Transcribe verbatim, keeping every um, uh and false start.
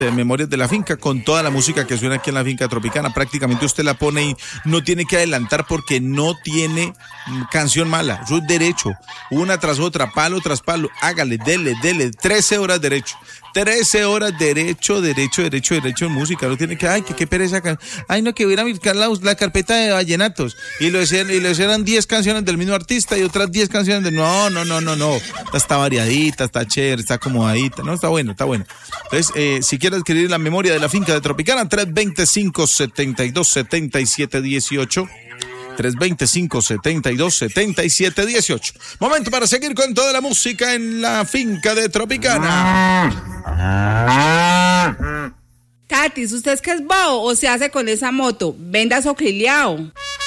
de Memorias de la Finca, con toda la música que suena aquí en la Finca Tropicana. Prácticamente usted la pone y no tiene que adelantar porque no tiene canción mala. Eso es derecho, una tras otra, palo tras palo. Hágale, dele, dele, trece horas derecho. trece horas derecho, derecho, derecho, derecho en música. No tiene que, ay, que qué pereza. Ay, no, que hubiera la, la carpeta de vallenatos. Y lo hicieran, y lo hicieran diez canciones del mismo artista y otras diez canciones de. No, no, no, no, no. Está variadita, está chévere, está acomodadita. No, está bueno, está bueno. Entonces, eh, si quieres adquirir la memoria de la Finca de Tropicana, tres dos cinco, siete dos siete siete uno ocho. tres dos cinco, siete dos siete siete uno ocho. Momento para seguir con toda la música en la Finca de Tropicana. Katis, ¿usted es que es bobo o se hace con esa moto? Venda socliliao.